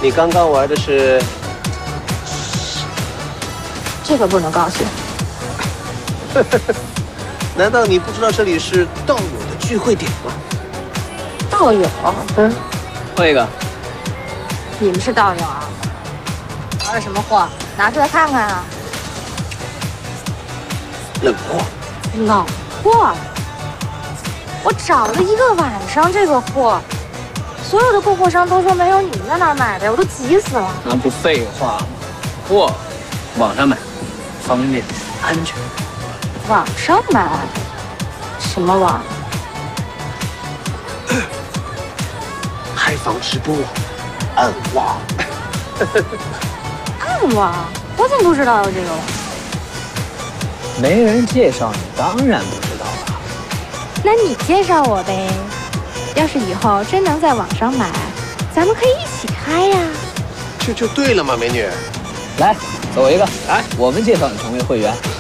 你刚刚玩的是？ 这个不能告诉你。 难道你不知道这里是道友的聚会点吗？ 道友？ 换一个。 你们是道友啊？玩的什么货？拿出来看看啊！ 冷货。 冷货？我找了一个晚上这个货，所有的供货商都说没有你们在那儿买的，我都急死了。 那不废话吗？货网上买，方便安全。 网上买？什么网？ 开房直播，暗网。 暗网？我怎么不知道有这个网？ 没人介绍你，当然不知道了。 那你介绍我呗。要是以后真能在网上买，咱们可以一起开呀。 这就对了嘛，美女。 来，走我一个。来，我们介绍你成为会员。